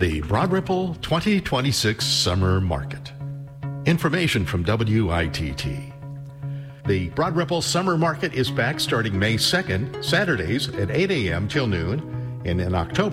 the Broad Ripple 2026 Summer Market. Information from WITT. The Broad Ripple Summer Market is back starting May 2nd, Saturdays at 8 a.m. till noon, and in October